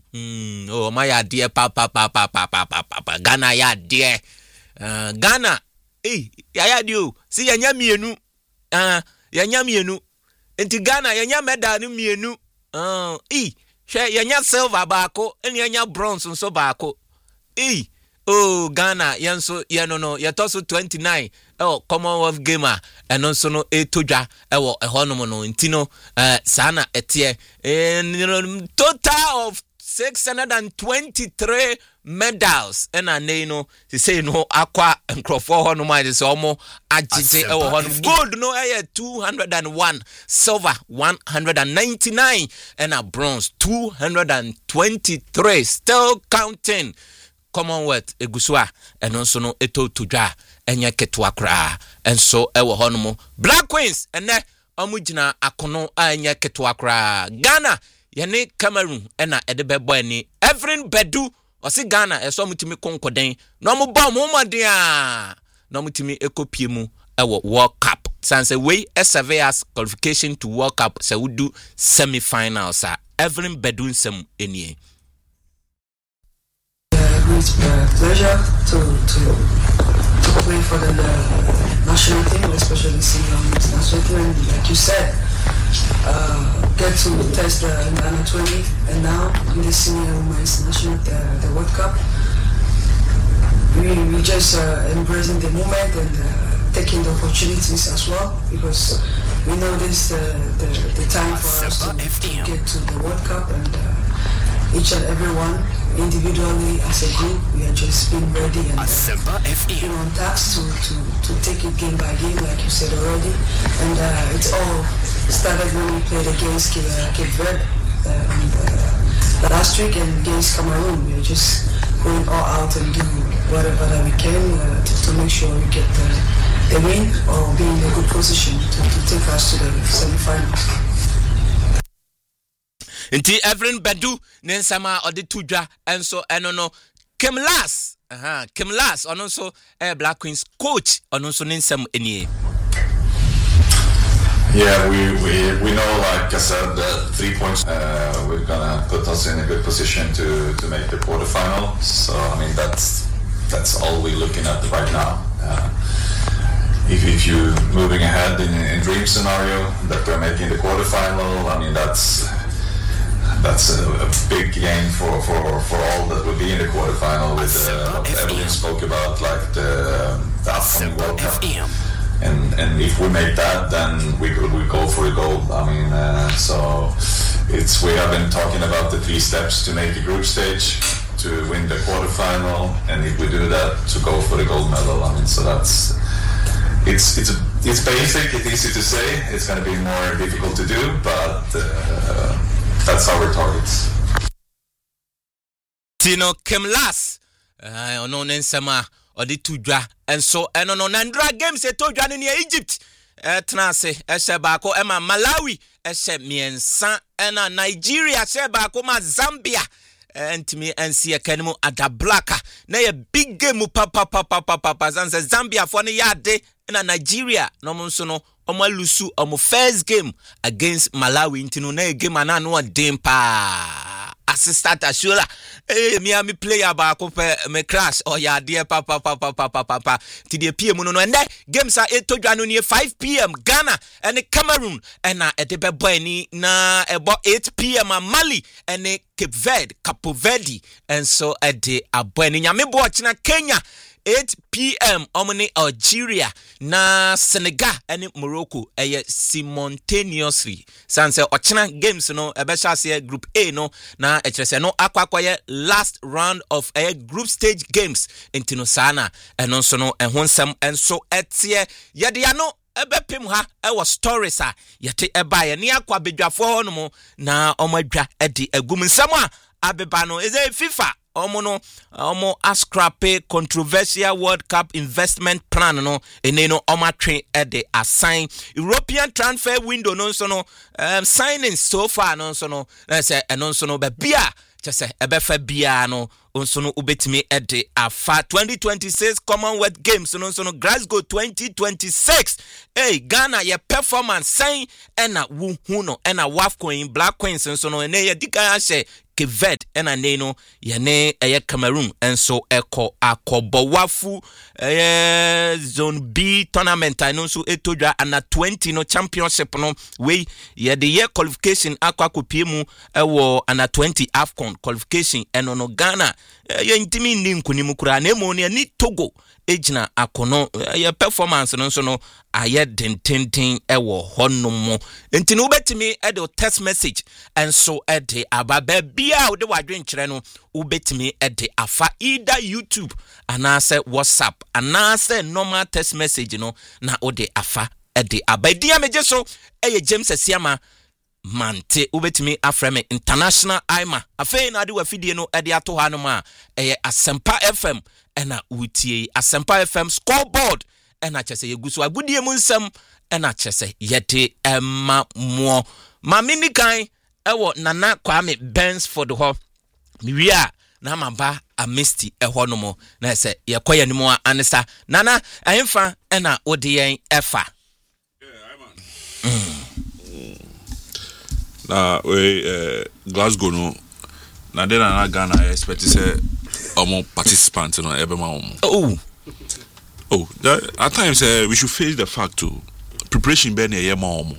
Oh my idea papa Ghana ya dear Ghana ya dio see yanya mienu yanya mienu enti Ghana yanya medal no mienu hwe yanya silver baako eni yanya bronze nso baako oh Ghana yenso no yetoso 29 Commonwealth gamer eno nso no etodwa ewo ehonom no ntino sana etie total of 623 medals and a nano say no aqua and crofo honoma is almost agite gold no 201 silver 199 and a bronze 223 still counting Commonwealth egusua and also no eto tudwa enya ketwa kra and so ewo honomo Black Queens and ne omugina akono anya ketwa kra Ghana yene Cameroon ena edebebo ani Evelyn Bedu osi Ghana eso mutimi konkoden no mo ba mo mode a no mutimi ekopie mu ewo World Cup sanse we surveyors qualification to World Cup se wudu semi-finals Evelyn Bedu nsem enie pleasure to play for the national team, especially senior national team, and like you said, get to test the under 20 and now in the senior women's national the World Cup. We just embracing the moment and taking the opportunities as well, because we know this the time for us to get to the World Cup, and each and every one individually as a group we are just being ready and on task to take it game by game, like you said already. And it's all started when we played against Cape Verde last week, and against Cameroon we are just going all out and do whatever that we can to make sure we get the win or be in a good position to take us to the semi-finals. Inti Evelyn Bedu nensama ode tudwa enso eno Kim Lass ononso Black Queens coach ononso nensam enie. Yeah, we know, like I said, 3 points we're gonna put us in a good position to make the quarterfinal. So I mean that's all we're looking at right now. If you're moving ahead in dream scenario that we're making the quarterfinal, I mean that's a big game for all that will be in the quarterfinal with what Evelyn spoke about, like the upcoming World Cup. And if we make that, then we go for a gold. I mean, so we have been talking about the 3 steps to make the group stage, to win the quarterfinal, and if we do that, to go for the gold medal. I mean, so it's basic, it's easy to say. It's going to be more difficult to do, but that's our targets. Tino Kim Lass, ono nensema odi tudwa enso eno no Nandra games etodwa ne Egypt tenase ehye baako ema Malawi ehye miensa ena Nigeria ehye baako ma Zambia entimi ensie kanemu adablaka na ye big game papa zanze Zambia fo ne yade na Nigeria no monso no omalusu omo first game against Malawi ntino na game anano odin pa assistant Ashura Miami player ba ko pe me crash ya de papa ti de PM no and games are etodwa no near 5 p.m. Ghana and Cameroon and edebe boy ni na about 8 p.m. Mali and Cape Verde Capo Verde and so ede aboy ni nyame bo china Kenya 8 p.m. omni Algeria na Senegal and Morocco simultaneously sanse ochina games no ebesha group A no na echrese no akwakoye last round of group stage games intino sana eno so no ehonsem enso etie yede ya no ebepem ha ewo stories yete ebaye ne akwa bedwafo ho no na omadwa edi agum nsam abeba no is a FIFA omo ascrape controversial World Cup investment plan no eneno omatwe ede assign European transfer window no so no signing so far no so no say eno so no be bia chese ebefa bia no onso no ubetimi ede afa 2026 Commonwealth Games no so no Glasgow 2026 Ghana ye performance sign ena wu hu no ena WAFCON Black Queens so no ene ye dika she Cape Verde ena ne no yene Cameroon enso eko akobowafu zone B tournament I know so etodwa ana 20 no championship no we ye the year qualification akwa mu ewo ana 20 AFCON qualification eno no Ghana ye ntimi ndi nkunimu kura na emo ne ni Togo ejina akono ye performance no so no aye dententen ewo honomo enti no betimi e de text message enso e de ababa bia wo de wadwen kire no ubetimi e de afa either YouTube anase WhatsApp anase normal text message no na wo de afa e de abadia meje so e James Asiama mante ubetimi afreme international aima afei na de wafidie no e de ato ha no ma e Asempa FM ena utie Asempa FM scoreboard ena chese yeguso agudie mu nsem ena chese yete emma mo mamini kan ewo Nana Kwame Bensford ho miwia na maba amesti eho no mo na se yekoya ni mo anesa Nana ahemfa ena odiyen efa na we Glasgow no na dey na Ghana expect say omo participants no ebema at times we should face the fact too. Preparation be na ye ma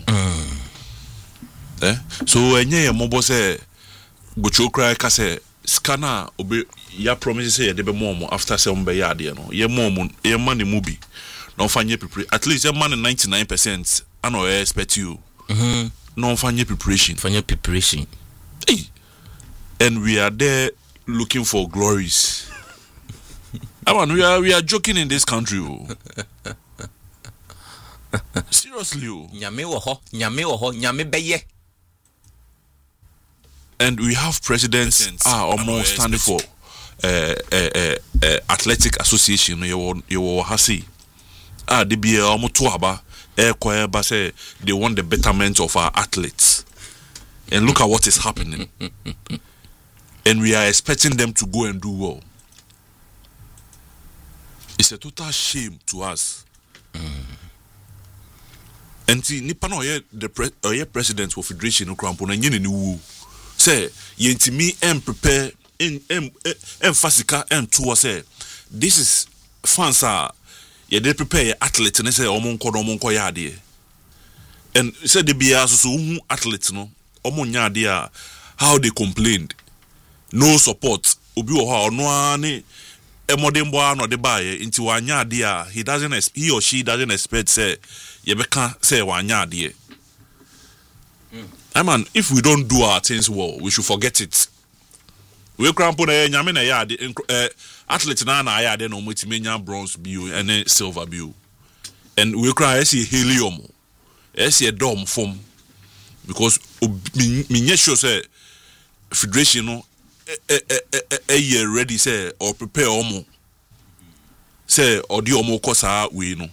so enye ye mobo say gocho cry ka say scanner obe ya promise say ye de be mo after say ombe ya de no ye ye man movie no fanye prepare at least ye man 99% I no expect you no fanye preparation hey. And we are there looking for glories. I mean, we are joking in this country. Seriously. And we have presidents almost standing for athletic association. You hasi. They be almost tuaba. Say they want the betterment of our athletes. And look at what is happening. And we are expecting them to go and do well. It's a total shame to us. And see, nipa no the president of Federation no crampo na nyene ni wu. Say, yentimi prepare fasika to say this is fans are ye dey prepare your athlete and say omonko ya ade. And say the bia so athlete no omonya ade how they complained. No support. Obi wo ha ono ani emodembo ano de bae nti wanya ade he or she doesn't expect say ye beka say wanya ade. I mean, if we don't do our things well, we should forget it. We crampo na nyame na ya ade athlete na ya ade no mutime nya bronze bill and silver bill. And we cry see helium. See dome form because me sure say federation no year ready say or prepare omo say or the omo kosa we no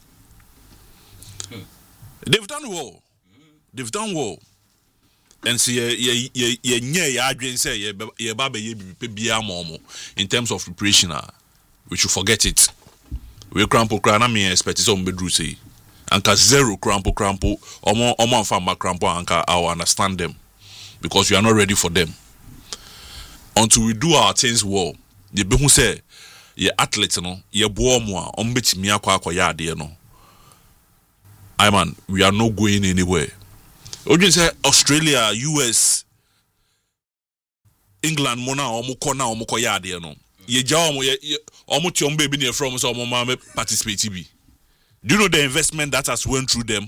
they've done well and see ye adwen say ye baba ye bia momo in terms of preparation we should forget it. We crampo na me expect some bedru say anka zero crampo omo famba crampo anka I will understand them because we are not ready for them. Until we do our things well, the be who say ye athletes no ye boa mo a ombetimi akwa ya ade no. I man, we are not going anywhere. Oju say Australia, US, England mo na omo ko ya ade no. Ye ja omo ti omo be from so omo ma participate bi. Do you know the investment that has went through them?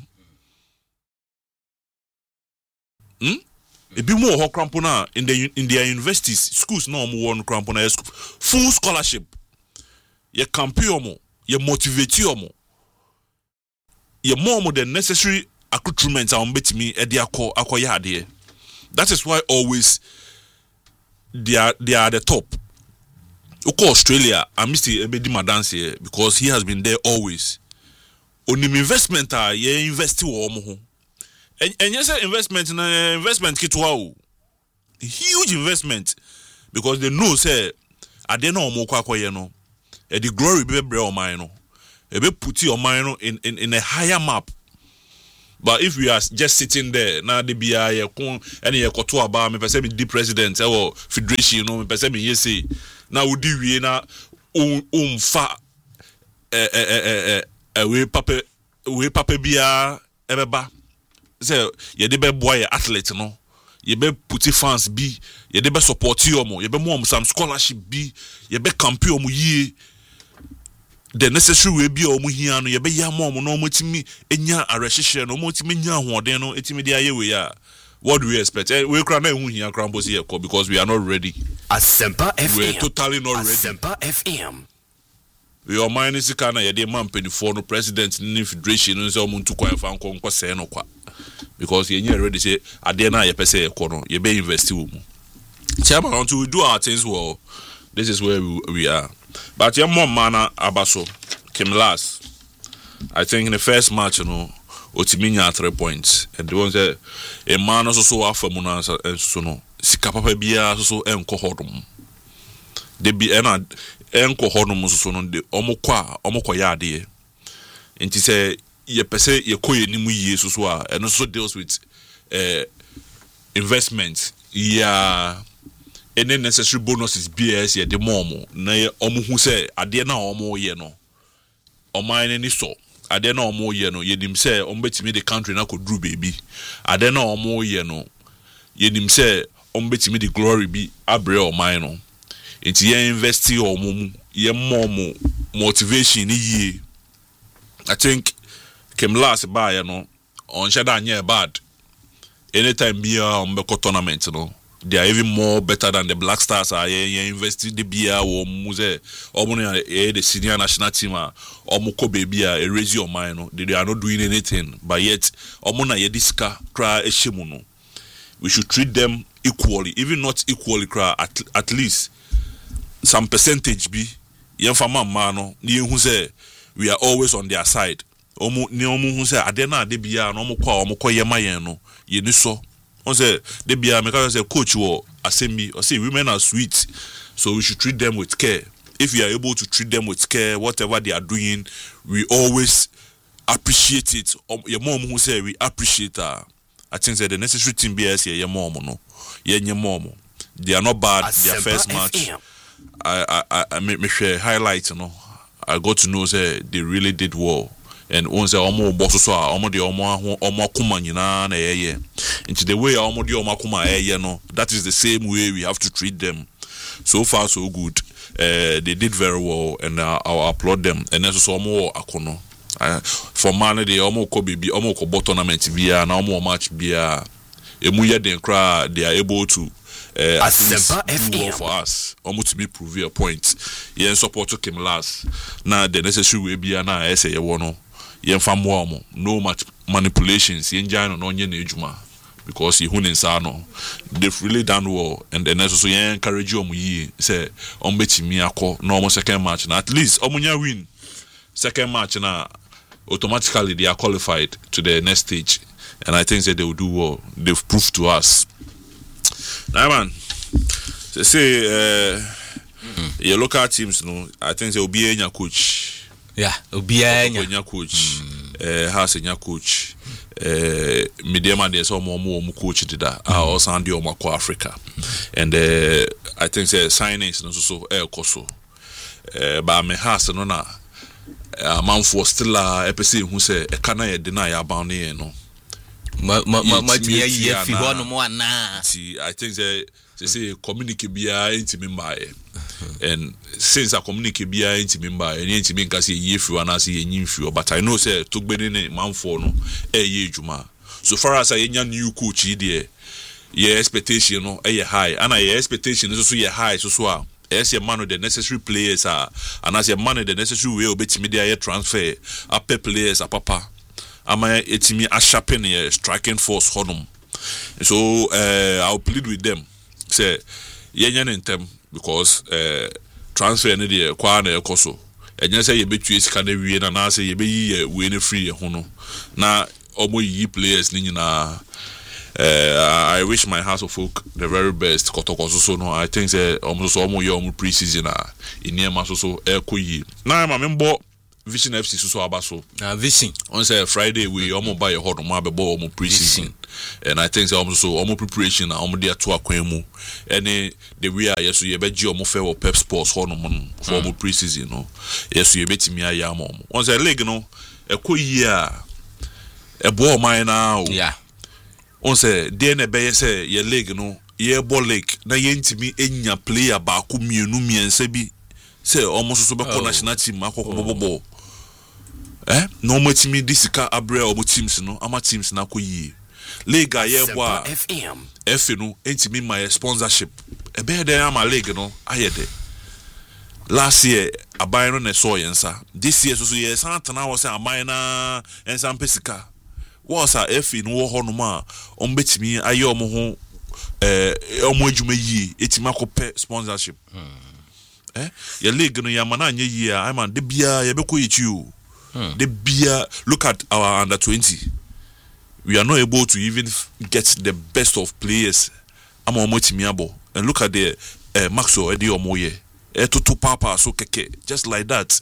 Ebi mo ho crampo na in their universities, schools no mo won crampo na full scholarship. Ye campion mo, ye motivate mo. Ye more the necessary accoutrements are betimi e de akoya ade. That is why always they are the top. Oko Australia, I miss the Ebedi Madance here because he has been there always. Onim investment ye invest wo mo ho. And yes, investment kitwa o. Huge investment because they know say ade na omo kwakoye no. E the glory be bre o man no. E be put your mind in a higher map. But if we are just sitting there, now the BI, any koto aba, me person be president, or federation, you know, me person be yes say. Now we do we na fa we papa bia ebeba. Say ye de be boy athlete no. Ye be puti fans bi, ye de be support you mo, ye be mo some scholarship bi, ye be campion mo ye. The necessary way be omu hia no ye be ya mo no mo timi enya arehihye no mo timi nya hoden no etimi de aye we ya. What do we expect? We cry na hu hia crambo here because we are not ready. Asempa FM. We are totally not ready. Asempa FM. We are mining sikana ye de man penifo no president ni federation no say omu ntu kwan fa nko se no kwa. Because ye nya ready say ade na ye pese ye ko no ye be invest wo mu. Chairman, until we do our things well, this is where we are. But your mom mana abaso came last. I think in the first match, you know, Otiminya 3 points. And the one said a man also so after Munasa and so no. Sikapa bia so enko hodum. They be enko hodum so no de omokwa yade. And he say ye pese ye koye nimu ye so and also deals with investment. Yeah. Any necessary bonuses BS ye the momo na ye omu hu say ade na omo ye no oman ni so ade na omo ye no ye dim say ombetimi the country na ko dru baby ade na omo ye no ye dim say ombetimi the glory bi abre oman no enti ye invest omo mu ye momo motivation ni ye. I think kem last ba ye no on shada anya bad anytime be on tournament no. They are even more better than the Black Stars are. You invested the beer or muse or the senior national team or moko baby erase your mind. They are not doing anything, but yet omona yediska cry eshimuno. We should treat them equally, even not equally cry at least some percentage be yemfama mano ni who say we are always on their side. Omu ni omu who say adena de beer no omoko yema yeno yeniso. On say they be a say coach or assembly or say women are sweet, so we should treat them with care. If we are able to treat them with care, whatever they are doing, we always appreciate it. Your mom who say we appreciate her. I think that the necessary team BS your mom no, your mom. They are not bad. Their first match, I make me share highlights. You know, I got to know say they really did well. And once the omo boss so omo de omo kuma nyina na yeye into the way omo de omo kuma yeye no, that is the same way we have to treat them. So far so good. They did very well and I'll applaud them. And then so omo akono for man de omo ko bibi omo ko tournament bia na omo match bia emu ye den kra they are able to do well for us. Almost to be prove a point. Yeah, support to came last. Now the necessary way bia na say ye wono. No much manipulations because they've really done well and then also encourage you say normal second match now at least win second match now automatically they are qualified to the next stage and I think that they will do well. They've proved to us now man they say your local teams I think they will be a coach. Yeah, Obianya coach. Has a coach. Mediama there's more coach did that. Also on the Omako Africa. And I think the signings no so koso. But me has no na man for still a EPC who say e kana ye deny about no. I think they say communicate bia intimi mbae and since I communicate bia intimi mbae and intimi nka say yefu anase yenyimfu but I know say to gbeni ne manfo no ye adwuma so far as I new coach there your expectation no high and your expectation is so high so as your man the necessary players are and as your man the necessary way obetimi there transfer up players papa ama etimi a sharpen your striking force honum so I'll plead with them say yenyan intem because transfer ne de kwa na ekoso enye say ye betu sika na wie na say ye be yi we ne free ho no na omo yi players ni nyina I wish my house of folk the very best kotokoso so no I think say omo so omo ye omo pre-season iniema so ekoyi na ma membo Vision FC so abaso. Vision. On say Friday we almost buy a hot on my ball pre-season. And I think also almost preparation almost there to Aquemu. And the we are yes we be almost fair Pep Sports for almost pre-season no. Yes we bet me ya mom. On say leg no a ko year a ball mine now. Yeah. On say then be say your leg no ye ball leg na ye ntimi enya player ba ko mienu miensa bi say almost so be national team akoko no more team disika abre omo teams no ama teams na ko yi league aye boa F no entimi my sponsorship e be there am league no ayede last year aban no na so yensa this year so yes antana was aban na ensa pesika was a F no wo ho no ma ombetimi aye omo ho omo adwuma yi etima ko pe sponsorship your league no yamana anye yi a man de bia ye be ko yichi o. The beer, look at our under 20. We are not able to even get the best of players. I'm almost miabo. And look at the Maxwell Eddie Omoye. To Papa so keke. Just like that.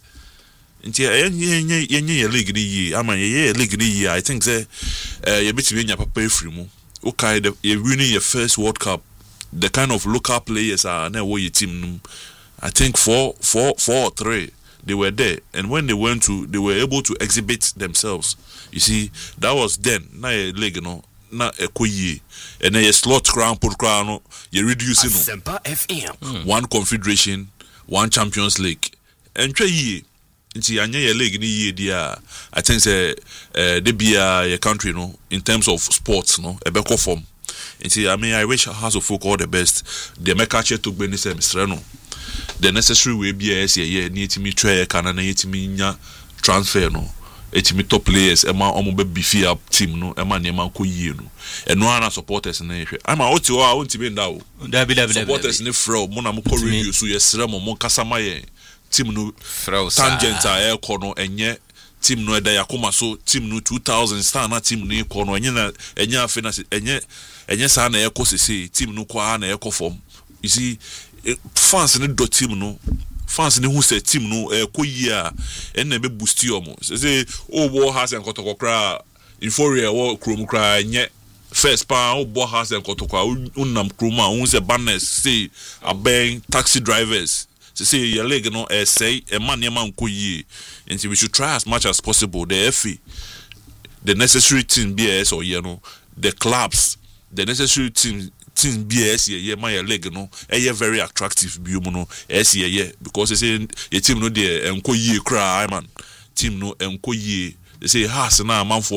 I think say you bet you your papa free. Okay, you're winning your first World Cup. The kind of local players are now your team. I think four or three. They were there, and when they went to, they were able to exhibit themselves. You see, that was then. Now a leg, no, not a koye, and then a slot crown, put crown. You're reducing Semper FM. One confederation, one Champions League, and try ye. Into a leg in a year, dear. I think they be a country, no, in terms of sports, no, a better form. And I mean, I wish House of Folk all the best. The Mekache took Benis Mistreno. The necessary way be as ye need to me try can and it me transfer no it me top players ema omo be beefy up team no ema nema ko yie no eno ana supporters na ehwe ama oti o a onti be nda o supporters ne fro mo na mo ko review so yesere mo kasa ma ye team no tangent a e ko no enye team no eda yakoma so team no 2000 star na team no ko no enye afi na enye sa na e ko sese team no kwa na e ko form you see fans ne do team no fans ne who say team no ko yia and na be boost you mo say o bo has en kotokokra euphoria wo krom kra nye first pa o bo has en kotokwa unam kroma un say banners say aben taxi drivers say your leg no say e man ko yie and we should try as much as possible the FA the necessary team BS or you know the clubs the necessary teams BS yeah my leg no very attractive biom no yeah because they say a team no there enko yie cry man team no enko yie they say has na a man for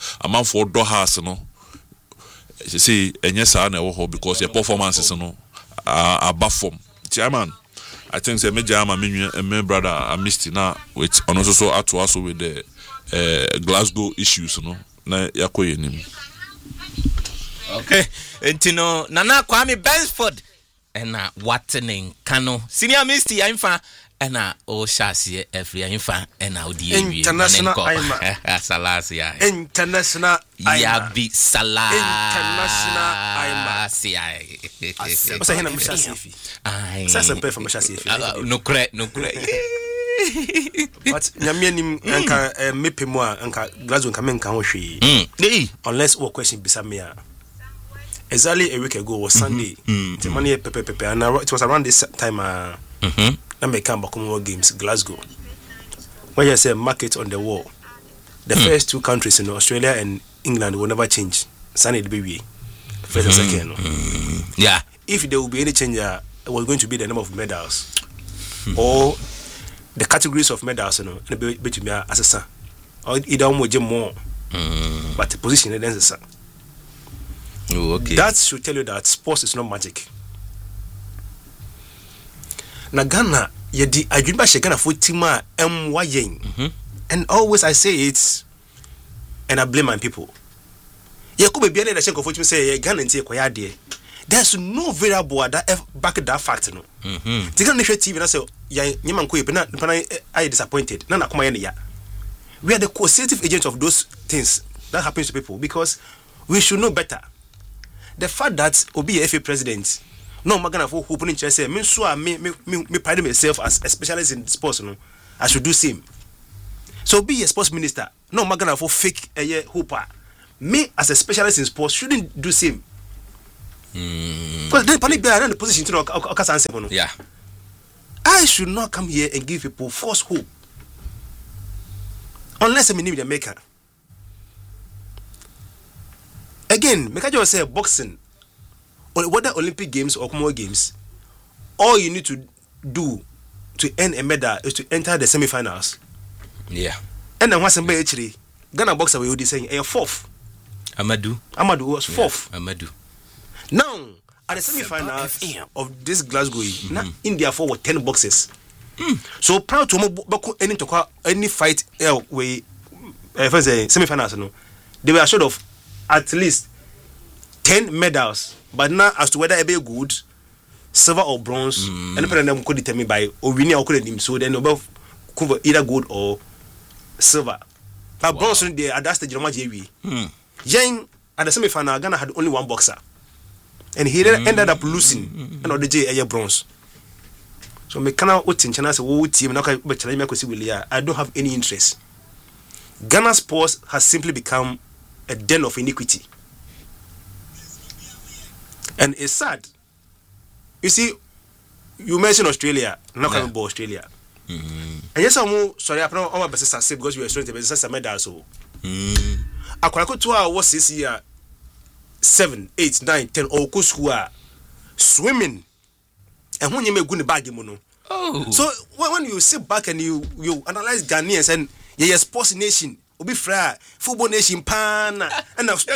do has no they say enye sa na wo because your performances no above form chairman I think say major my brother I missed now with and also ato also with the Glasgow issues no na yakoye nim. Okay, Entino Nana Kwame Bensford and Wattening Kano Senior Misty Infa and Shasi every Infa and International Salasia International Yabi Salah International What's a hand of Shasi? I says a pay from Shasi. No credit. But Yamianim Anka Mipimoa Anka Glasgow Kamen Kamoshi. Unless all question Bisamia. Exactly a week ago was Sunday. The money pepe and it was around this time I make Bakumo Games Glasgow. When you say market on the wall, the first two countries in Australia and England will never change. Sunday the baby. First and second. Yeah. If there will be any change, it was going to be the number of medals or the categories of medals, and a bit to be assessor. Or either more, but the position is okay. That should tell you that sports is not magic. Na Ghana, yedi adwuma shekana for tima MYN. And always I say it, and I blame my people. Yakubu be the sheko for tima say Ghana nti ekoya de. There's no variable that back that fact no. The Ghana TV na say nyama nko ye na I disappointed. Na kuma ye ya. We are the causative agents of those things that happens to people because we should know better. The fact that Obi FA president, no magana for opening chance say me pride myself as a specialist in sports, no, I should do same. So be a sports minister. No magana for fake hooper. Me as a specialist in sports shouldn't do same. Because then panic be around the position to answer. Yeah. I should not come here and give people false hope. Unless I'm the maker. Again, make I say boxing, or whether Olympic Games or Commonwealth Games, all you need to do to earn a medal is to enter the semi-finals. Yeah. And then once somebody actually Ghana boxer will be saying a fourth. Amadou Was fourth. Yeah, Amadou. Now at the semi-finals of this Glasgow, now India for 10 boxers. So proud to any fight we semi-finals, they were assured of at least 10 medals. But now as to whether it be good, silver or bronze, and them could determine by or winning or couldn't. So then cover either gold or silver. But bronze they at that stage Jane at the semi-final Ghana had only one boxer. And he ended up losing and the J bronze. So me kana utin chana say wo team na ka be challenge me kwesi Willia. I don't have any interest. Ghana sports has simply become a den of iniquity. And it's sad. You see, you mentioned Australia, not coming about Australia. And yes, I'm sorry, I'm not say because you were strength to medal so. I could 2 hours this year 7, 8, 9, 10 or go school swimming. And when you make good bag, so when you sit back and you analyze Ghanaians and sports nation, be fair, football nation, pan, and what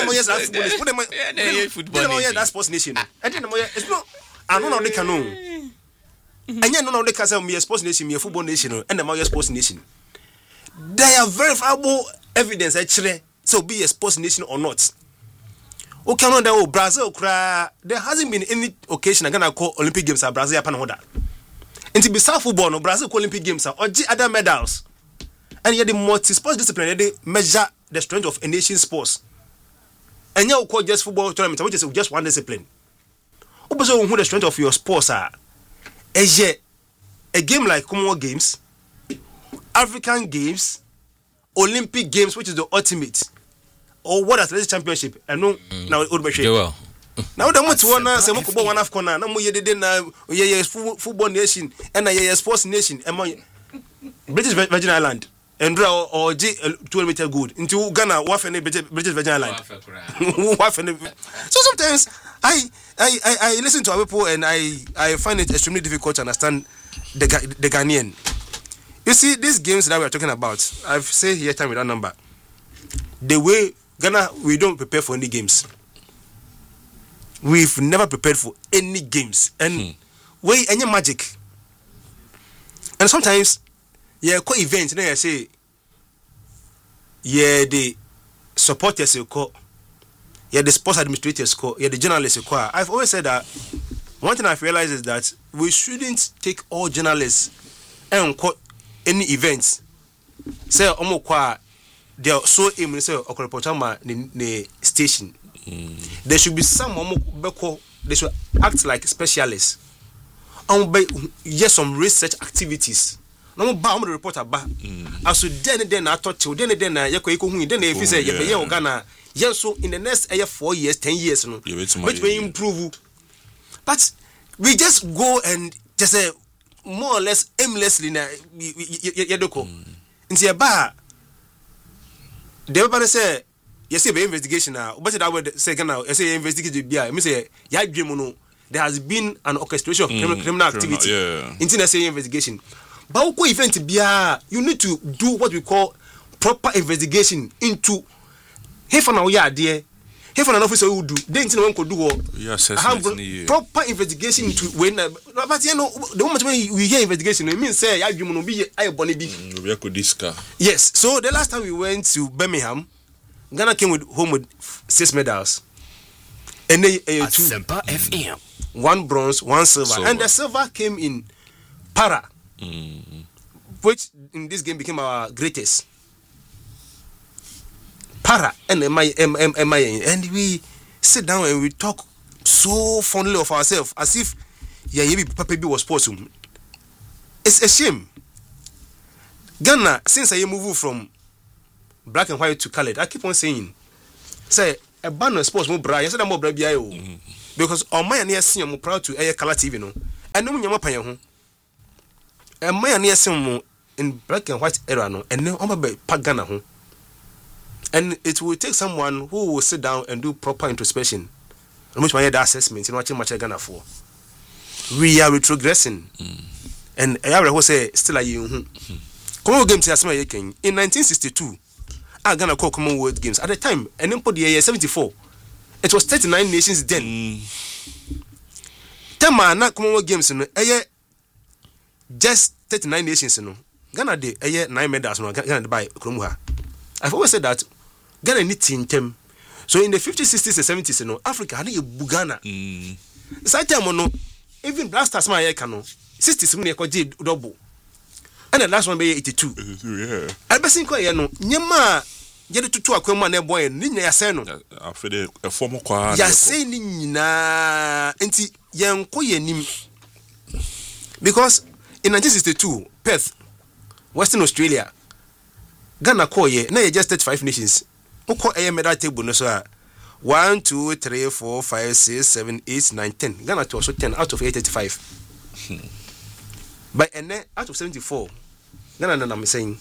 football nation? That sports nation. I didn't know it's not. I don't know they can know. And yet, no, they can say me a sports nation, me a football nation, and the sports nation. There are verifiable evidence actually. So be a sports nation or not. Okay, no, there Brazil there hasn't been any occasion I'm gonna call Olympic Games at Brazil upon order. And to be South football, no Brazil Olympic Games or other medals. And yet the multi-sports discipline they measure the strength of a nation's sports. And you call just football tournament, which is just one discipline. Also, who the strength of your sports are? A game like Commonwealth Games, African Games, Olympic Games, which is the ultimate. Or what athletics championship? I know now it would be well. Now the much one say Mokubo one Afcon na mo ye football nation and a sports nation among British Virgin Island and or 12 meter good into Ghana British Virgin Island. So sometimes I listen to our people and I find it extremely difficult to understand the Ghanaian. You see these games that we are talking about, I've said here time without number. The way Ghana, we don't prepare for any games. We've never prepared for any games. And we any magic. And sometimes, quite events, then I say, the supporters you call, the sports administrators call, the journalists you call. I've always said that one thing I've realized is that we shouldn't take all journalists and call any events. Say, they are so aiming say Okorepotama the station. There should be some they should act like specialists. Yes, some research activities. No ba the reporter ba. As then I thought then if you say Ghana, yes, so in the next 4 years, 10 years, which may improve. But we just go and just say more or less aimlessly into a bar. Everybody say, yes, be investigation now. But that would say, say investigate the me say, there has been an orchestration of criminal activity. Into say investigation. But what event you need to do what we call proper investigation into. Hey, for now, dear. Hey, for an officer who do. Then one could do proper investigation into when. But the moment when we hear investigation, it means say you will be a bonny. Yes. So the last time we went to Birmingham, Ghana came home with 6 medals, and they 2 FM, 1 bronze, 1 silver, and the silver came in para, which in this game became our greatest. Para and and we sit down and we talk so fondly of ourselves as if Papa B was sports. It's a shame. Ghana, since I move from black and white to colored, I keep on saying, say a banner sports more bright. I said I'm more bright because on my near see I'm proud to air color TV no. And no one pay home. And my near see in black and white era no, and then I'm a Ghana home. And it will take someone who will sit down and do proper introspection. And which my head assessment in watching much Ghana for. We are retrogressing. And I will say still a you. Come on, games in 1962. I Ghana call Commonwealth Games at the time, and then put the year 74. It was 39 nations then. Tema na Commonwealth Games no just 39 nations no. Ghana de 9 medals no. Ghana by Kromha. I've always said that Ghana need team tem. So in the 50s, 60s, and 70s no, Africa had a Bugana. Side time no, even Blasters my cano 60s when they double. And the last one be 82. Yeah. I be think no nyema yede tutu akwama na boy ni nya yase no. Afede a former kwa. Yase ni nyina enti yenko yenim. Because in 1962, Perth, Western Australia, Ghana koye na just 35 nations. Oko medal table no so 1 2 3 4 5 6 7 8 9 10. Ghana to also 10 out of 835. But out of 74, Ghana I'm saying.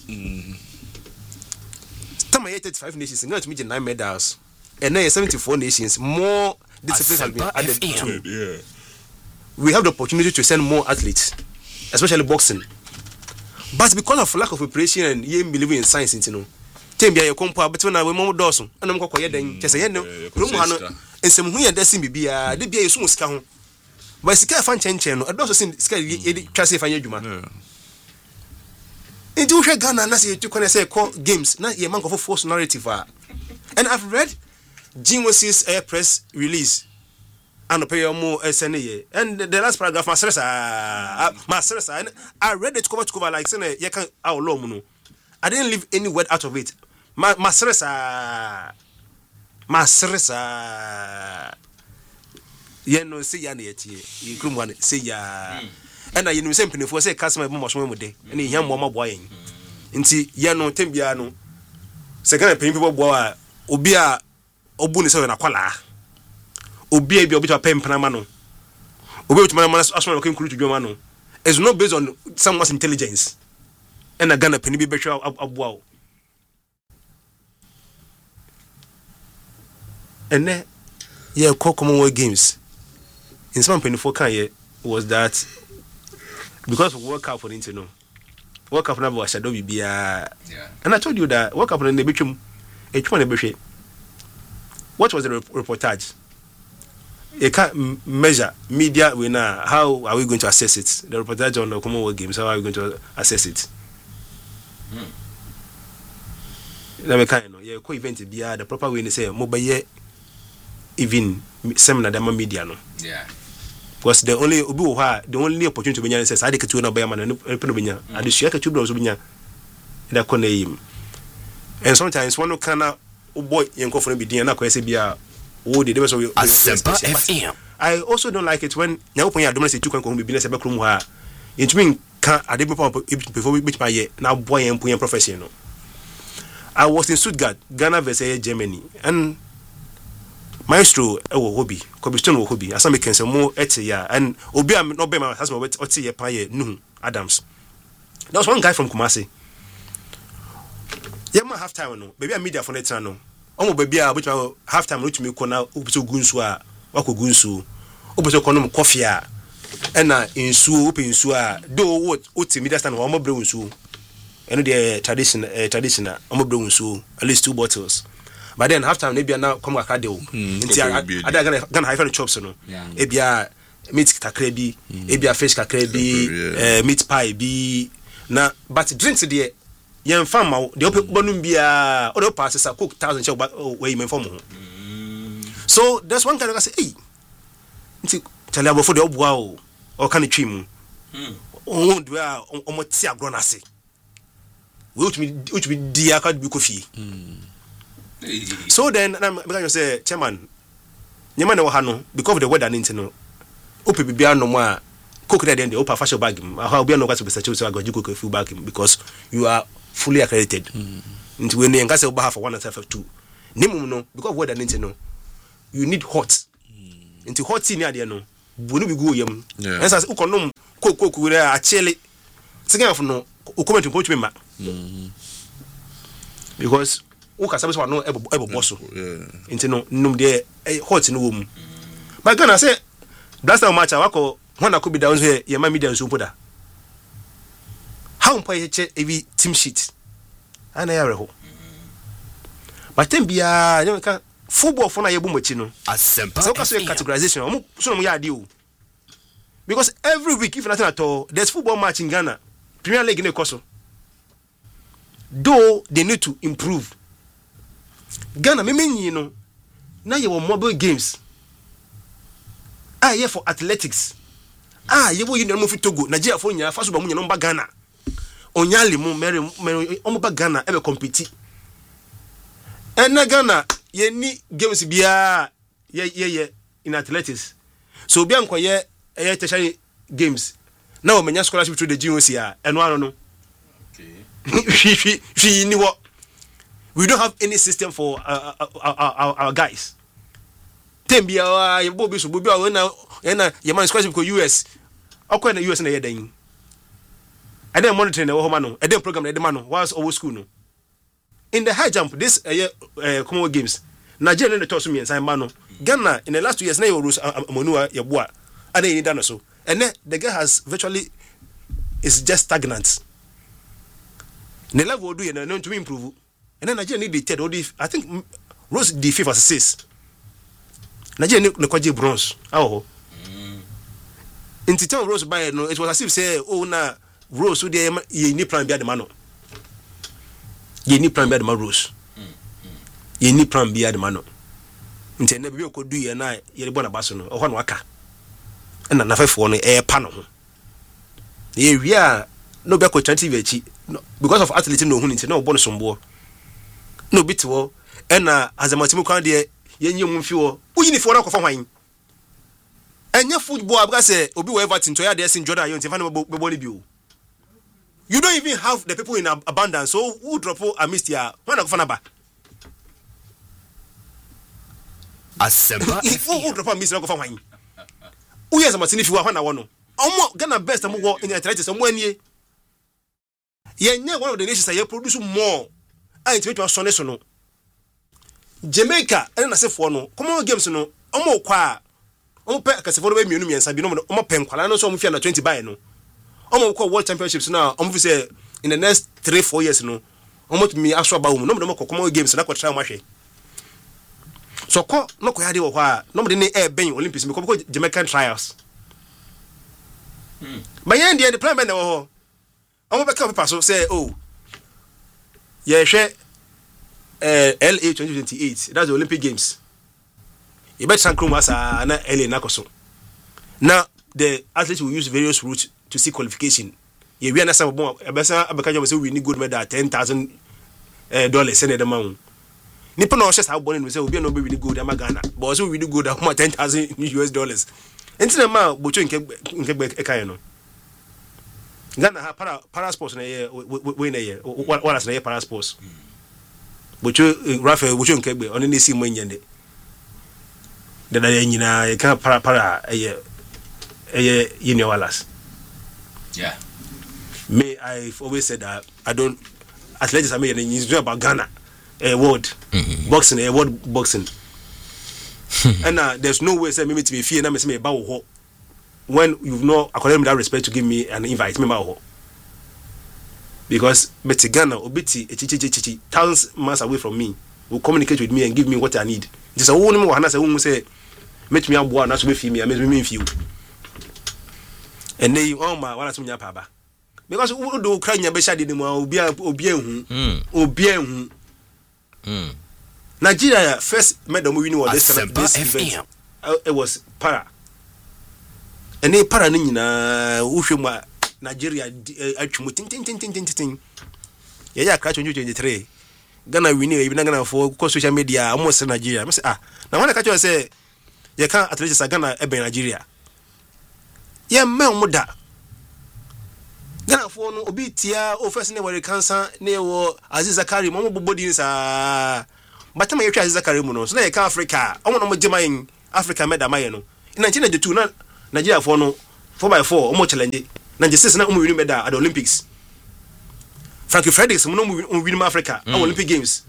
Time 835 nations, Ghana to meet 9 medals. And then 74 nations, more disciplines have been added to. Yeah. We have the opportunity to send more athletes, especially boxing. But because of lack of preparation and you believe in science, you know, Tembia you compa between our mom Dawson and I'm going to just say, no, and some who are destined to be a DBA soon scout. But Sika fan channel, I also seen Sky Chassis Fanyuma. Into Ghana, Nasi to say call games, not a monk of a false narrative. And I've read Jim Wess's press release. And pay more SNA. And the last paragraph, Master, I read it cover to cover like Senate, Yakan our low. I didn't leave any word out of it. Master, you know, say ya near you come one, say ya. And I knew simply for say customer much more day, and he young mama boy. Inti Yano Tembiano. Second people boy, Obia Obunis and Aquala. Obi be obito pem panamano. Obi to manama asma came to Jomano. It's not based on someone's intelligence. And a Ghana penny be better wow. And then Commonwealth Games in some penny for was that because of World Cup for Intino. World Cup never was shadow be and I told you that World Cup in the Bichum H1 what was the reportage? You can't measure media winner. How are we going to assess it? The reportage on the Commonwealth Games, how are we going to assess it? Yeah, co-event the proper way to say mobile even seminar the media no. Yeah. Because the only opportunity to be says I did to be a man and Penobina. I just share two blows in that corner. And sometimes one can boy young coffee be dinner, Quasibia. I also don't like it when now when you say 2 can be business about room. It means I did before we beat my year now boy and professional. I was in Stuttgart, Ghana versus Germany, and Maestro hobby, Cobblestone hobby, as some can say more etia, and Obi am not be my husband with Otia Paye, no Adams. There was one guy from Kumasi. Yama half time, no, maybe a media for the channel. Omo baby a which half time reach me kona ubiso gunsu a wako gunsu ubiso kono coffee a na insu open insu a do what oti media stand omo bre unsu eno the traditional omo bre unsu at least 2 bottles but then half time maybe na come akade o nti ada gana high chops no e bia meat kakra bi e bia fish kakra bi meat pie bi na but drinks there yen fam the bonum bia o pass a cook 1000 check where you form. So there's one kind of say hey nti tell you for the obwa o kan twim o do a o ti agro na se which me dia ka bi kofi. So then I'm going to say chairman nyama na wo ha no because of the weather nti no ope bibia no mo a cook at the end, open fashion bag. How be no got to be such a go you cook a full bag because you are fully accredited. Into when you can over for 1 and 2. Name no because what I need to know. You need hot. Into hot tea near the no. Bunu be go yam. As as ukonom cook with a chili. Second of no, come to coach me ma. Because uka sabe so no ebo bosso. Into no num de hot no wom. But gonna say blast out match awako when I could be down here, your media and super. How pay every team sheet? And I are but then be a football for na boom chino. So categorization. So we are deal. Because every week, if nothing at all, there's football match in Ghana. Premier League in the course. Though they need to improve. Ghana, you know, now you want mobile games. Yeah, for athletics. You will move to Togo, Nigeria for your first one, number Ghana. Onyali mo Mary Omba Ghana ever compete. And na Ghana, ye ni games bia ye in athletics. So bia nko ye tertiary games. Now menya scholarship through the GOC and one no. Okay. She ni what? We don't have any system for our guys. Tembia ye bobi so bobi na ye man scholarship ko US. Akwa na US na ye dan. I didn't monitor the home no. I didn't program the man whilst over school no. In the high jump, this Commonwealth Games, Nigeria the toss me and sign mano. Ghana in the last 2 years now rules Monua Yabua. And they done so. And then the guy has virtually is just stagnant. The level will do and not to improve. And then Nigeria need the third or I think Rose the 5th or 6th. Nigeria need the bronze. Oh. In the town Rose by no, it was as if say, oh na Rose so they ye need plan be the mano. Ye need plan be the Rose. Ye need plan be the mano. Nti na bi ko du ye na ye bo na baso no ho na waka. Na na fefo no pa no ho. Ye wi a no be ko TV achi because of athlete no hu nti na obo no sombo. No bit wo na azamatimu kan de ye nyem mfi wo. Uyi ni fo na ko fa hwan. Enya football abga say obi we Everton to ya de sin Jordan you nti fa na be bo ni bi o. You don't even have the people in abundance, so who drop a mist here? When I go for who drop a mist? I go for mine. Who is a machine if you want? I want to. Ghana best and more in the athletics and 1 year. Yeah, one of the nations that produce more. I think it was Sonesono. Jamaica, and I say for no. Come on, games no. Omo kwa. Omo pe akasefo be mienu miensa bi no omo pen kwala no so omo fia na 20 buy no. Omo call world championships now. Omo say in the next 3-4 years no. Omo to me aswa ba wo no mo come games na ko try mahwe. So ko no ko yade wo kwa no mo de ne ben Olympics me ko Jamaican trials. But yeah the plan na wo ho. Omo be ka paper so say oh. Yeah hwe LA 2028. That's the Olympic Games. You bet Sankrum as na LA na koso. Now the athletes will use various routes to seek qualification. Yeah, we understand about Abakajo say we need gold medal $10,000 send the amount. Nippon no just how born we say we no be really good Ghana, but also we do good at $10,000. Enti ma bocho nke ekai no. Ghana ha para sports na ye we na ye what as na ye para sports. Bocho Rafael bocho nke gbe oni na si mo nyende. Dada nyina ye kan para ye yini walas. Yeah. Me, I've always said that I don't. Athletics are made in about Ghana, world boxing, world boxing, and there's no way say me to be fear. Me say about when you've not according to that respect to give me an invite me about because Betty Ghana or Betty thousands miles away from me will communicate with me and give me what I need. Just a woman who say make me a boy not to be female, make me feel. And they all my one as munya paba because who do cry nya be shade ni mo obi hu Nigeria first medal winning was this event. It was para and they para ni nyina uhwemu Nigeria atwemu tin ya crash 2023 Ghana winning even Ghana for social media almost Nigeria say na when I catch you say you can't athletics Ghana e Nigeria ye men mo da Ghana for no obi tia o first ne were cancer ne wo Aziz Zakari mo bobodi ni sa batama ye twa Aziz Zakari mu no so na ye ka Africa omo no mo jema Africa meda maye no in 1992 na Nigeria for no 4x4 omo challenge 96 na omo win medal at the Olympics Frankie Fredericks mo no win Africa at Olympic Games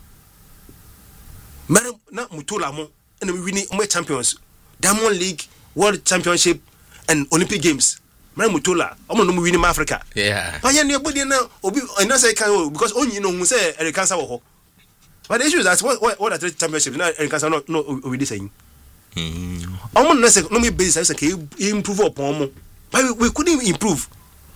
Mara na Mutola mo and we win omo champions Diamond League World Championship and Olympic Games Mara Mutola omo no win Africa yeah but yan body na obi na say kan because onyi no hu say Eric Cancer wo ho but the issue is that what athletic championship na Eric Cancer no we dey saying omo no say no me base say can improve upon mo but we couldn't improve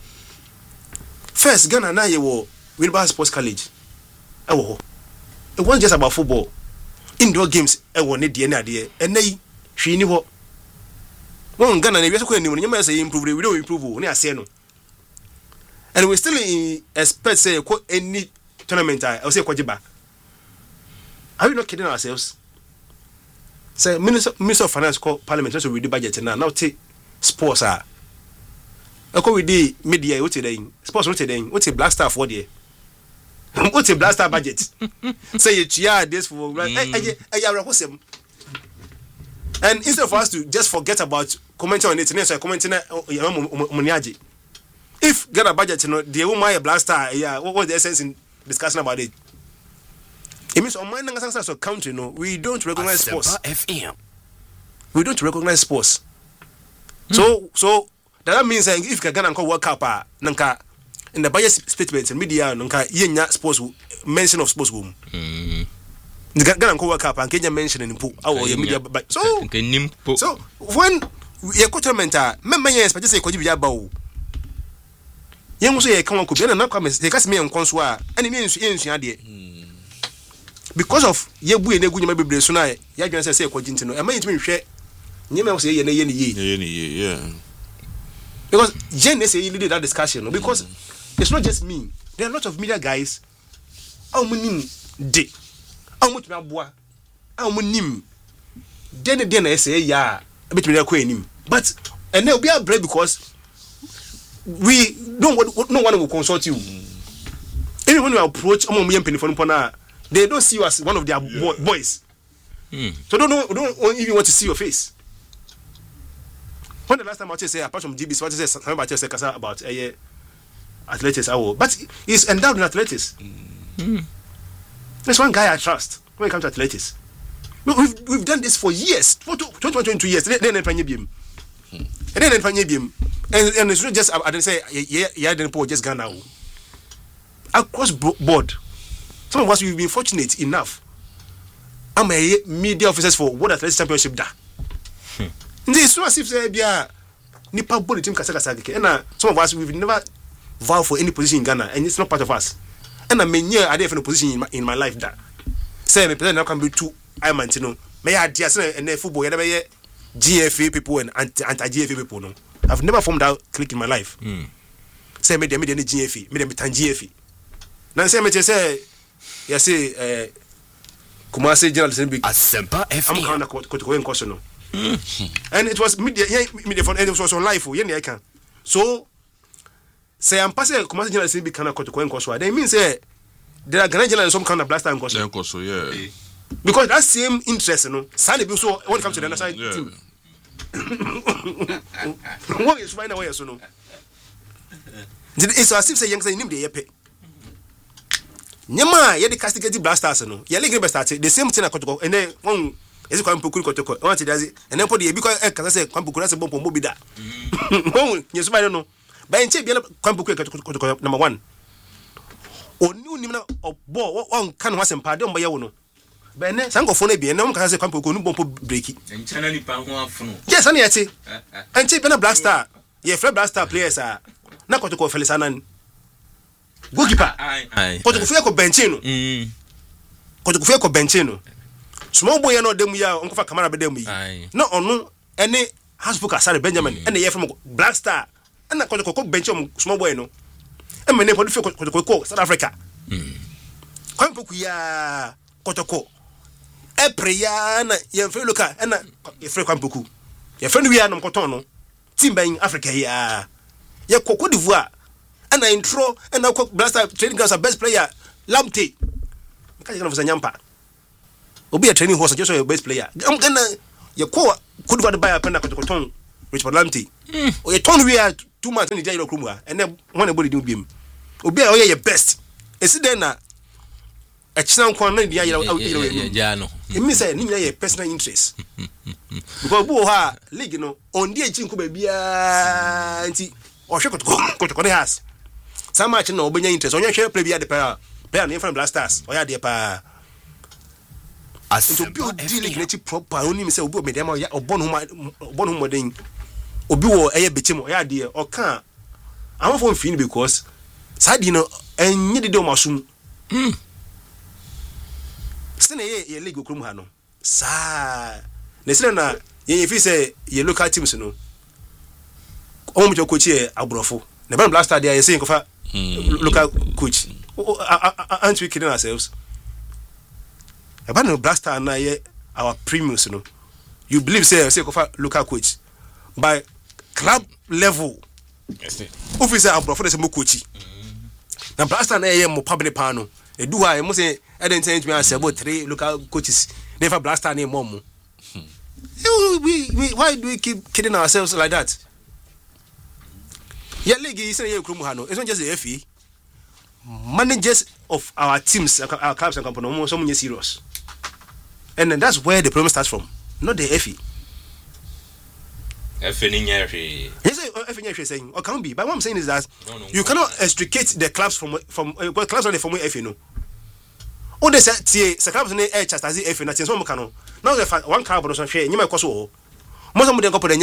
first Ghana na ye wo Winneba Sports College e wo ho it wasn't just about football indoor games e wo ne de na de e na yi hwi ni ho won Ghana na we so ko anim nyama say improve we don't improve o ne ase no and we still expect say ko any tournament I say ko giba are we not kidding ourselves say minister of finance call parliament so we do budget now take sports are eko we dey media what dey sports what dey what Black Star for there what Black Star budget say you chia this for and instead of us to just forget about commenting on it so commenting on if Ghana budget no the woman Black Star yeah what was the essence in discussing about it it means on my so country no we don't recognize sports FM we don't recognize sports so that means if Ghana can work up nanka in the budget statements and media nanka yenya sports mention of sports room Ghana can work up and Kenya mention in our media so when ye tournament member ye expect say ko jibi aba o ye nso ye kan ko bi na kwa me ye kasi me nkonso a ene me ensu ade because of ye bu ene gunyama bebre so na ya dwen say ko jinti no e ma yitimi hwe nyema say ye na ye ni yeah because Jen say you lead that discussion no? Because it's not just me there are a lot of media guys how many de how much me aboa how many den na say ya betimi na ko enim but and they will be a break because we no one will consult you even when you approach they don't see you as one of their boys so don't even want to see your face. When the last time I say apart from GBC, what say somebody say about athletics, but he's endowed in athletics. There's one guy I trust when it comes to athletics. We've done this for years, for 22 years. Then and it's not just I didn't say yeah didn't put just Ghana. Across board, some of us we've been fortunate enough. I'm a media officers for World Athletics Championship da. This was if say bia nipa body team kasa and some of us we've never vowed for any position in Ghana and it's not part of us. And I mean I didn't have a position in my life that say me person now can be too I man you know me idea say and football you never GFA people and anti-GFA people no. I've never formed that clique in my life. Say me dem GFA, me dem tan GFA. Now say me say you say Kumasi journalism big Asempa FM. I'm kind of ko en question no. And it was media for and it was on live yen I can. So say I'm passing Kumasi journalism big kind of ko en question. That means say there are Ghana journalists some kind of blaster and question. Yeah. Because that same interest, you know, Sunday so when it comes to the national team. What is find away so no. It's as if say young say him the yepe. Nyama ye the castigate blasters no. Ye link best start the same thing akotoko and then one is kwam pokuri kotoko. Want does it and then put the because can say kwam pokuri say bomb bi da. Won yes by no. By nche bi kwam pokuri kotoko number 1. Onu nim na obo won kan ho asem pa de mba ye wo no. Bene sanko phone bi na mka say kwampo ko nu bompo breaki enchana ni pa ho afono yes ani yeti anti bena Black Star ye free Black Star players na kotoko Felix Anan goalkeeper kotoko fe ko benchino kotoko fe ko benchino small boy no dem ya onko fa camera be dem yi na onu ene Hasbuka Asare Benjamin ene ye from Black Star na kotoko ko benchino small boy no e mene po fe kotoko ko South Africa kwampo ku ya kotoko e prayer na ye fe loka na ye fe kwampoku ye fe no wi anam koton no team in Africa here. Yeah, Cote d'Ivoire. And I intro and now Blaster training grounds are best player. Lamptey. Because you know for Nyampa. Obi a training horse just your best player. I'm gonna your Cote d'Ivoire buy a penna Coton Richard Lamptey. Or you turn we are 2 months in the jail room and then one body do beam. Obi a your best. Is it then a channel corner the Jano. It means I need a personal interest. Because Boha, League, you know, on the Chinko baby, or she could go to the house. Some much no open interest on your share play the pair name from Blasters, or your pa. As to build dealing proper, only Miss Obo Medema or Bonham wedding, Obu or a bitim or idea or can't. I'm from Fin because Sadino and needed do mushroom. Still a legal crumhano. Sa. Na if you say you look at teams no omo jo coach e abrofo na ban blaster there you say kofa local coach aren't we kidding ourselves about blaster na our premiums no you believe say kofa local coach by club level yes officer abrofo dey say mo coach na blaster na mo public pano e do ha e mo say I didn't tell me say about 3 local coaches never blaster na mom. Why do we keep kidding ourselves like that? Yeah, league is it's not just the FE. Managers of our teams, our clubs and companies, so many serious. And then that's where the problem starts from, not the FE. FE saying, or can be. But what I'm saying is that you cannot extricate the clubs from clubs on the from FE no. Oh, they say clubs on the edge as the FE, nothing so cano. Now the one club on share, you might cost all. Most of them go put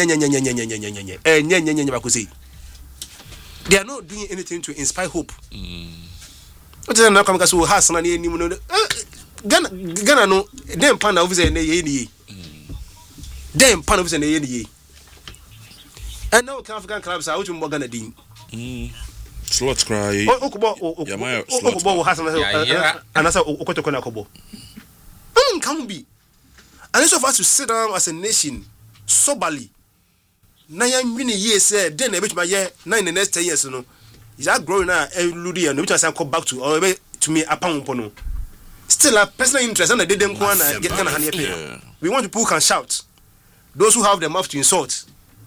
they are not doing anything to inspire hope. What is not coming to has no Ghana no them pan officer in the them pan officer in the and now African clubs are out in Ghana din slots cry Okobo has another Okotokona Kobo can be. And it's of us to sit down as a nation soberly. 9 years, then a bit my year 9 the next 10 years, you know. Is that growing now? Ludi and which I come back to or to me a pound pono. Still a personal interest, and I didn't want to get kind of pay. We want people can shout. Those who have the mouth to insult.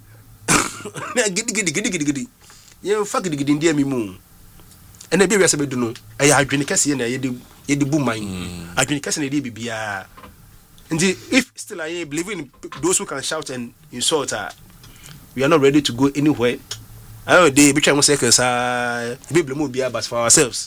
Giddy. You fuck it, dear me moon. And the baby as I do know. I had drink Cassie and I did boom mine. I drink Cassie and the baby. And if still I believe in those who can shout and insult her, we are not ready to go anywhere. I know they be trying to say people move but for ourselves.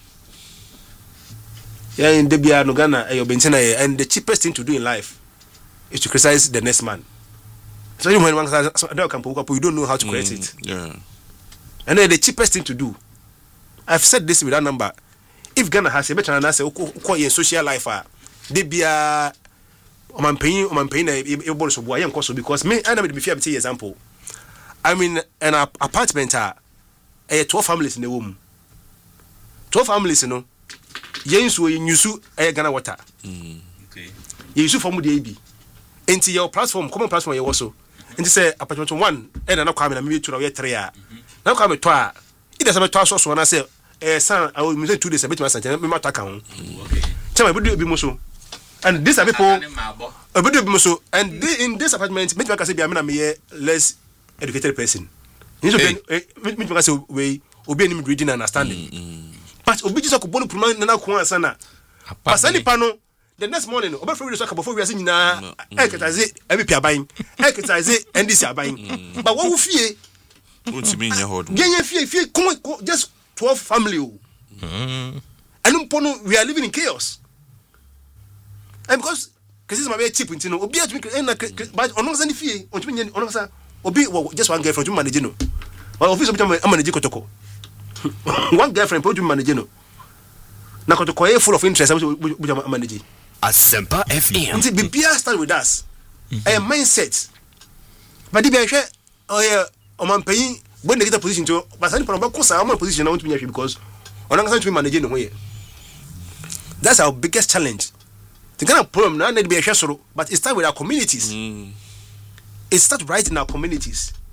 Yeah, in the Bia Nogana, and the cheapest thing to do in life is to criticize the next man. So when one can we don't know how to create it. Yeah. And then the cheapest thing to do. I've said this with that number. If Ghana has a better answer, in social life, they be a man paying a bonus of boy and cost because me I never be fair to example. I'm in an apartment a 12 families in the room. 12 families, you know. Yensu yusu Ghana water. Okay. Yusu from the AB. Into your platform, common platform you also. And say apartment 1 and I'm coming and maybe 2 or 3. Now come at 2. It doesn't matter so when I say son I will miss 2 days a bit my son me matter count. Okay. Tell me be muso. And these are people a bit muso and they, in this apartment make say be a less educated person. You know make say way obi any reading and understanding. But obi just ko bonu puma na ko ansa na. Pasani pano the next morning obi free so before we say nyina eketaze ebi aban eketaze ndc aban. But what we fear won't mean your hold. Genya fear come just 12 family o. And pono we are living in chaos. And because this my very cheap you know obi but ono say fear ontumi ono say obi just one girlfriend to manage no. Or office obi manage kotoko. One girlfriend put you manage no. Na kotoko full of interest we manage. Asempa FM. Until bibia start with us. A mindset. But the be hwe oh man paying when they get a position to but any problem cause our position I want to be because ono say to manage no here. That's our biggest challenge. The kind of problem now need to be a soro, but it starts with our communities. It starts right in our communities.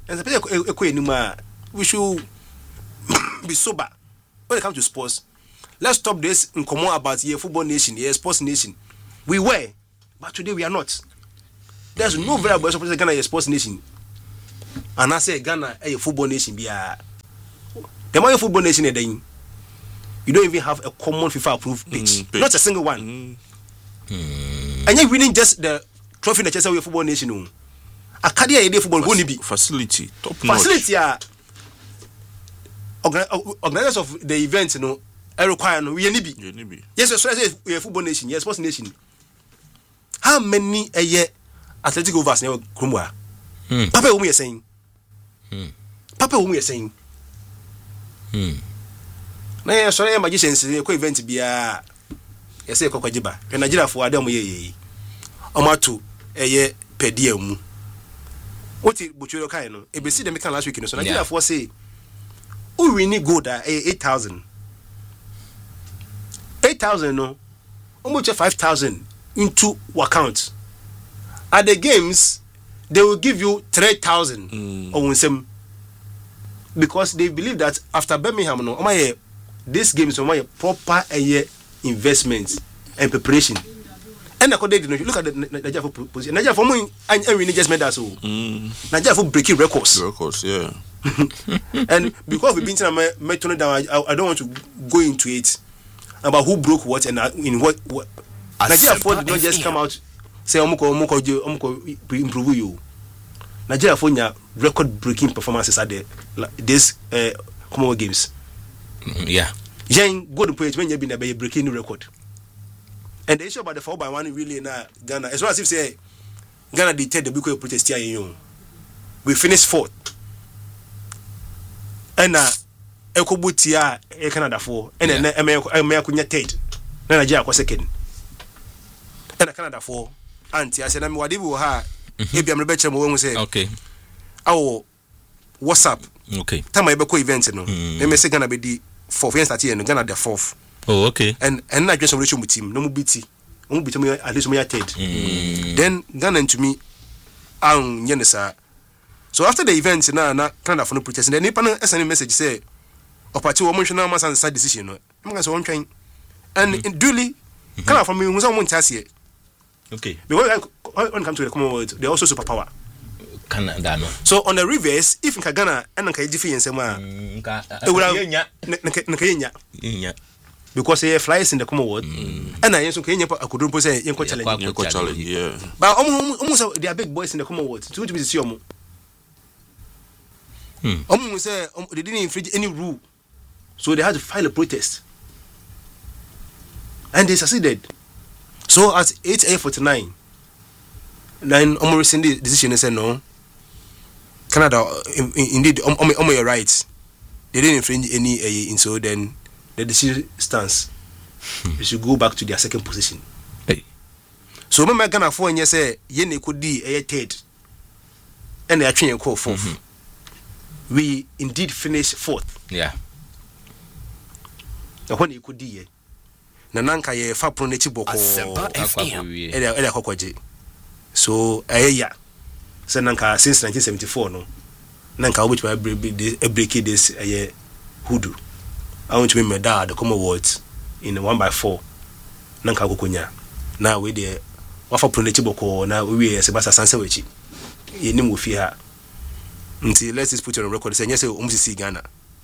And the we should be sober when it comes to sports. Let's stop this in common about your football nation, your sports nation. We were, but today we are not. There's no variable supposed Ghana a sports nation. And I say Ghana a football nation be a the more football nation then you don't even have a common FIFA approved pitch. Not a single one. And you're winning just the trophy in the chess of football nation. A cardiac football won't be facility, top notch. Facility organizers of the event, I require no we be. Yes, we are football nation, yes, sports nation. How many a year athletic overs never Krumwa? Papa, whom you are saying? Papa, whom you are saying? Nay, sorry, magicians, a quick event to be a say Cocojiba, and Nigeria for Adam ye. Omatu, a year per diem. What it Buchuro Kaino? A BC the Mekan last week, so Nigeria for say, oh, we need good 8,000. 8,000, no, almost 5,000 into account. At the games, they will give you 3,000 or some because they believe that after Birmingham, no, this game is my proper investment and preparation. And according to look at the Nigeria for position, Nigeria for me, and we just made that so. Nigeria for breaking records. Records, yeah. And because we've been to my turn down, I don't want to go into it about who broke what and in what. Nigeria for did not just come out say improve you. Nigeria for record breaking performances at this Commonwealth Games. Yeah. Jen go to page when you've been a breaking record. And the issue about the 4x1 really in Ghana, as well as if say Ghana did the Buko protest here in you. We finished 4th. And Ekobutia Canada 4 and then America 3rd. Then Nigeria was 2nd. And Canada 4. Auntie, I said, I'm whatever ha. Maybe I'm Rebecca when say, okay. Oh, what's up? Okay. Time I go events, no. Let me say Ghana be the 4th and start here, and Ghana the 4th. Oh, okay. And I just relation with him, no BT. Won't be to me at least me at 3rd. Then Ghana to me, Yenesa. So after the event, now Canada for no protest, and then Nippon SN message say, or party emotional mass and side decision. I'm going to one train. And duly, Canada for me was on one task here. Okay. Because when it comes to the Commonwealth, they're also superpower. Canada, no. So on the reverse, if in Ghana and Nkai difference, because he flies in the Commonwealth, and I also came up, I couldn't say, challenge. Yeah. But almost they are big boys in the Commonwealth. To be the almost say they didn't infringe any rule, so they had to file a protest, and they succeeded. So at 8:49, then almost the decision said no. Canada, indeed, on your rights, they didn't infringe any. And so then the decision stands. They should go back to their second position. Hey. So remember Ghana 4 and you say Yene could be a 3rd, and they are trying to call 4th. We indeed finished 4th. Yeah. The when you could be Nananka ye fa pronechi boko. So yeah. So nanka since 1974 no. Nanka which will break this hoodoo. I want to be my dad the Commonwealth in 1x4. Nanka kukunya. Now we there wafa pronechi boko na we Sebasa Sansewechi. Ye nim wo fi ha. Until let's just put it on record. Say yes, see Ghana.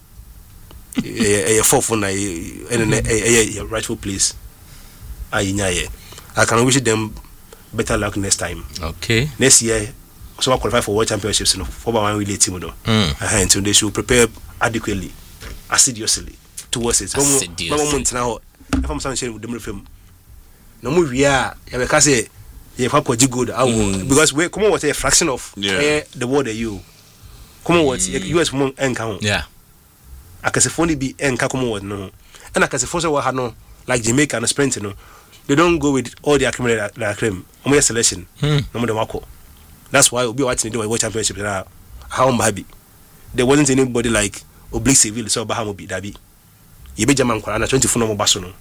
A 4th one, a rightful place. I can wish them better luck next time. Okay. Next year, so I qualify for World Championships. No, 4x1 relay team. And so they should prepare adequately, assiduously towards it. If I'm saying with them film, no more we are. Because say you have quite good. Because we come on with a fraction of the world that you. Commonwealth, US mon encounter. Yeah. I can say only be Commonwealth no. And I can say for no like Jamaica and Sprint no. They don't go with all the accumulated that claim. Only selection. No more wako. That's why we'll be watching the World Championship now. How happy. There wasn't anybody like Oblique Civil so Bahamo be Dabi. You be German Kwana 24 no Basono.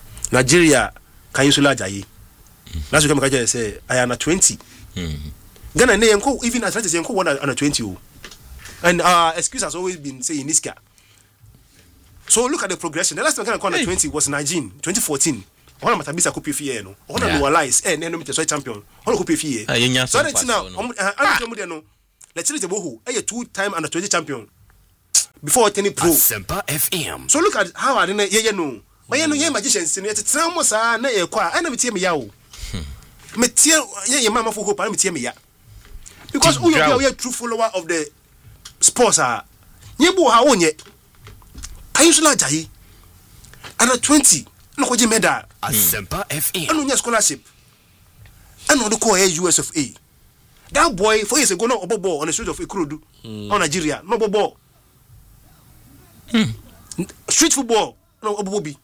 Nigeria can you Jayi. That's what I say I am 20. Ghana even athletics won under 20. And excuse has always been saying Niska. So look at the progression. The last time Ghana won under 20 was 2014. One of Matabisa could pay no. One of realize and enemy to champion. One could pay fee. So that's now. Let's say the Bohu, a 2-time under 20 champion before attending pro. Semper FM. So look at how I didn't know. But you know, magicians in it. Tramos are na qua. I never tell me yao. Metia, your mamma for hope. I tell me ya. Because we are a true follower of the sports. Yebu ha onye. Kayusula Jahi. Under 20. No koji medal. Semper FM. I know scholarship. I know the core US of A. That boy 4 years ago no obobo on the street of Ikorodu on Nigeria. No obobo. Street football no obobo.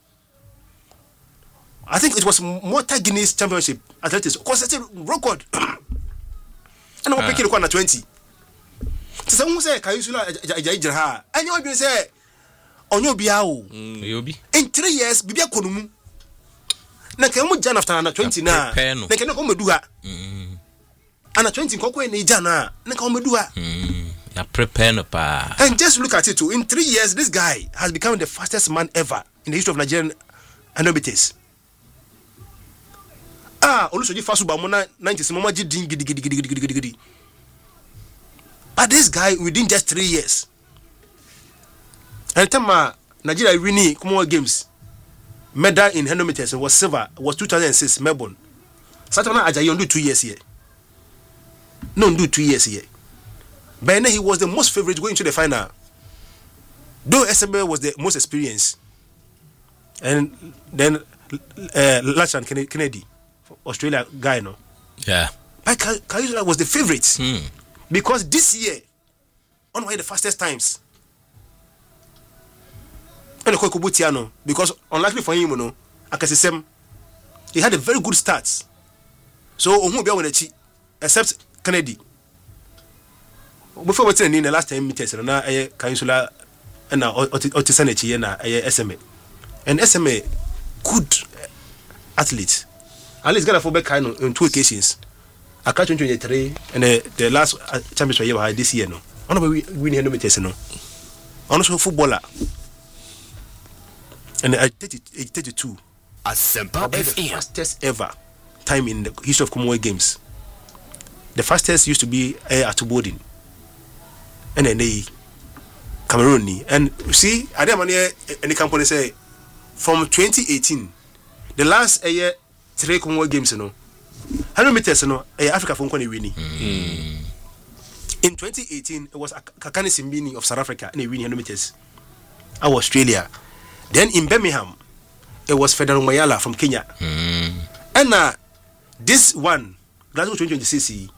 I think it was Malta Guinness Championship athletics. Cause it's a record. And I'm picking the 20. So who say Kayusula Jaha? And you will say Onyo Biao. In 3 years, Bibia Konumu. Na kamu jana after under 20 na. Na kana ko meduha. Under 20 koko ni jana. Na ka meduha. Ya prepare no pa. And just look at it too. In 3 years, this guy has become the fastest man ever in the history of Nigerian aerobics. Olusoji fasu ba mo na 90s mo ma ji din gidi. But this guy within just 3 years. And time Nigeria winning Commonwealth Games medal in 100 meters was silver, was 2006 Melbourne. Satana Ajayi do 2 years here. No, do 2 years here. But then he was the most favorite going to the final. Though SMB was the most experienced. And then Lachlan Kennedy, Australia guy, no. Yeah. But Kayusula was the favorite. Because this year, on one of the fastest times. And because unlikely for him, no, he had a very good start. So except Kennedy. Before we in the last 10 meters, na Kayusula and Otisanechi and SMA. And SMA good athlete. At least got a fullback in 2 occasions. I catch 2023 and the last championship we had this year, no. On we win 100 meters, no. Also footballer. And I 32. Semper The FM. fastest ever time in the history of Commonwealth Games. The fastest used to be Atubodin. And then they Cameroon. And you see, I didn't any company say from 2018, the last year 3 Commonwealth Games, you know. 100 meters, you know, Africa from winning. In 2018, it was Kakani Simbini of South Africa and he winning 100 meters. Our Australia. Then in Birmingham, it was Federal Mayala from Kenya. And this one, Glasgow 2026,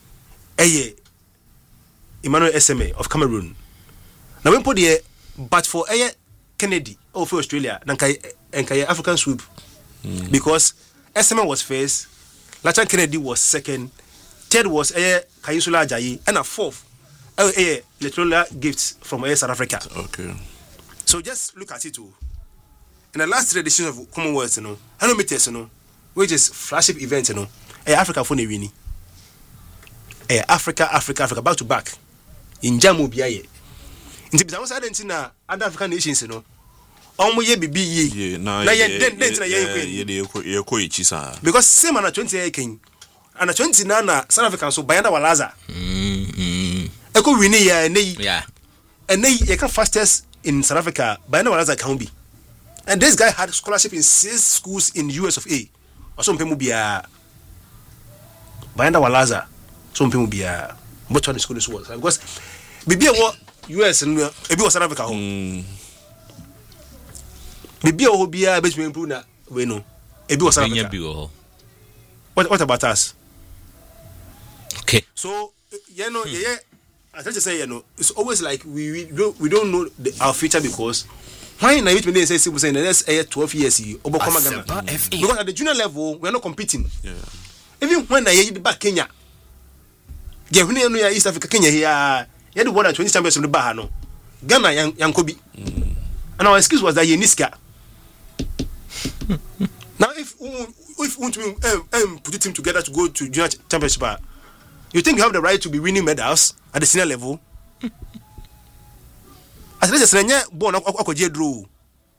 Emmanuel SMA of Cameroon. Now we put here, but for Kennedy of Australia, and African swoop, because SMA was first, Lachlan Kennedy was second, third was Kayusula Ajayi, and a fourth, Letola Gifts from South Africa. Okay. So just look at it too. In the last 3 editions of Commonwealth, you know, 100 meters, you know, which is flagship event, you know, Africa for the winning. Africa, back to back. In Jamu Biaye. In the Bizamus Argentina, other African nations, you know, almost be ye. Because same on 28 king, and 29 South African, so Bayanda Walaza. Echo winning, yeah, and they can fastest in South Africa, Bayanda Walaza can be. And this guy had scholarship in 6 schools in US of A. Or some people be Bayanda Walaza. Some people be what one school this was. Because Bibi what US and Ebi was South Africa home. Bibi will be a best improve na we know. Ebi was South Africa. What about us? Okay. So you know, I try to say, you know, it's always like we don't know our future because why na you say people saying the next 12 years Obokoma Ghana. Because at the junior level we are not competing. Yeah. Even when I hear back Kenya. Yeah, when you East Africa Kenya here, you had the world 20 champions in the bar no. Ghana Yankobi. And our excuse was that Yeniska. Now if we want to put the team together to go to junior championship, You think you have the right to be winning medals at the senior level? As least enye born akoje draw.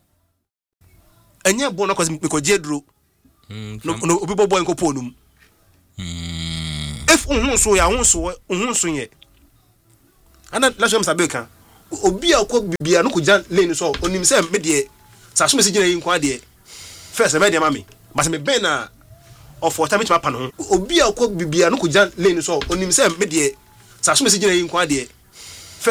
Enye born akoje draw. No people born ko ponum. If unhun so ye. Ana let's say Mr. Baker. Obi akọ bibia no ko jan lane so onim say me de sa so me sigina yin kwa de. First me de mami. But me ben na of what time to papa no. Obi akọ bibia no ko jan lane so onim say me de sa so me sigina yin kwa de.